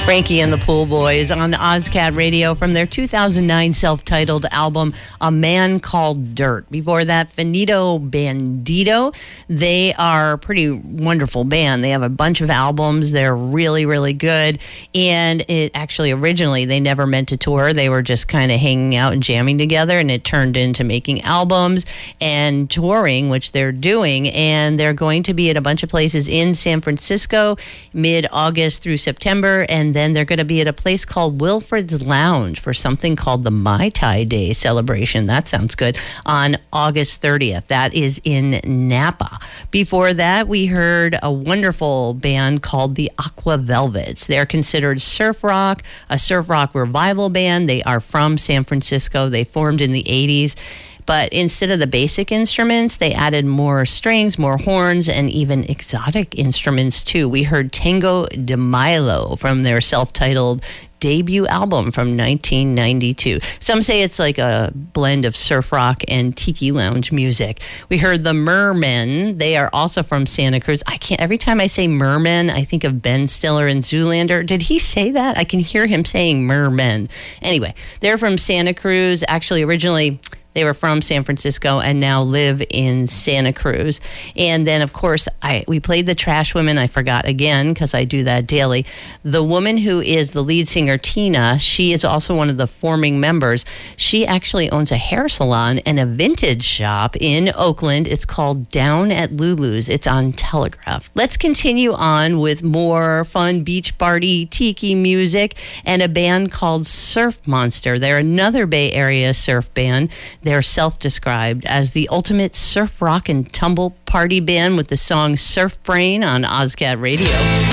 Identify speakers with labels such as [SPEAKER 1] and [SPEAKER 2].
[SPEAKER 1] Frankie and the Pool Boys on Ozcat Radio from their 2009 self-titled album, A Man Called Dirt. Before that, Finito Bandito. They are a pretty wonderful band. They have a bunch of albums. They're really, really good. And it actually, originally, they never meant to tour. They were just kind of hanging out and jamming together, and it turned into making albums and touring, which they're doing. And they're going to be at a bunch of places in San Francisco mid-August through September, and then they're going to be at a place called Wilfred's Lounge for something called the Mai Tai Day celebration. That sounds good. On August 30th. That is in Napa. Before that, we heard a wonderful band called the Aqua Velvets. They're considered surf rock, a surf rock revival band. They are from San Francisco. They formed in the 80s. But instead of the basic instruments, they added more strings, more horns, and even exotic instruments, too. We heard Tango de Milo from their self-titled debut album from 1992. Some say it's like a blend of surf rock and tiki lounge music. We heard the Mermen. They are also from Santa Cruz. Every time I say Mermen, I think of Ben Stiller in Zoolander. Did he say that? I can hear him saying Mermen. Anyway, they're from Santa Cruz. Actually, originally, they were from San Francisco and now live in Santa Cruz. And then, of course, we played the Trash Women. I forgot again because I do that daily. The woman who is the lead singer, Tina, she is also one of the forming members. She actually owns a hair salon and a vintage shop in Oakland. It's called Down at Lulu's. It's on Telegraph. Let's continue on with more fun beach party tiki music and a band called Surf Monster. They're another Bay Area surf band. They're self-described as the ultimate surf rock and tumble party band with the song Surf Brain on Ozcat Radio.